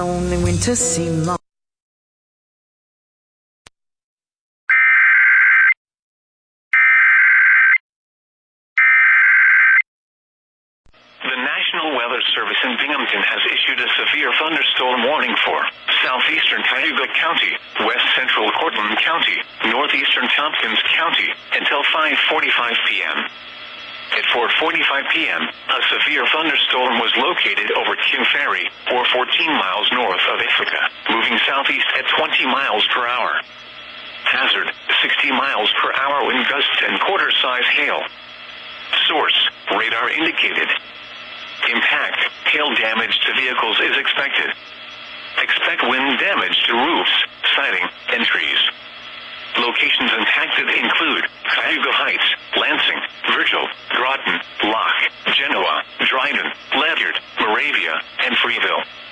Only winter seemed long. The National Weather Service in Binghamton has issued a severe thunderstorm warning for southeastern Cayuga County, west central Cortland County, northeastern Tompkins County, until 5:45 p.m. At 4:45 p.m., a severe thunderstorm was located over Kim Ferry, or 14 miles north of Ithaca, moving southeast at 20 miles per hour. Hazard, 60 miles per hour wind gusts and quarter-size hail. Source, radar indicated. Impact, hail damage to vehicles is expected. Expect wind damage to roofs, siding, and trees. Locations impacted include Cayuga Heights, Lansing, Virgil, Groton, Locke, Genoa, Dryden, Ledyard, Moravia, and Freeville.